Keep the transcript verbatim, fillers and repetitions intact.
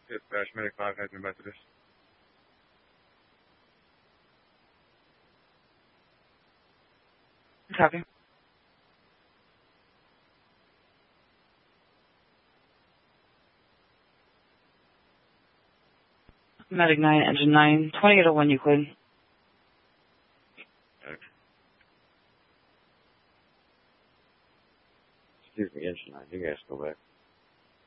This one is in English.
Dispatch, Medic five, has New Methodist. Copy. Medic nine, engine nine, twenty-eight oh one Euclid. Okay. Excuse me, engine nine. You guys go back.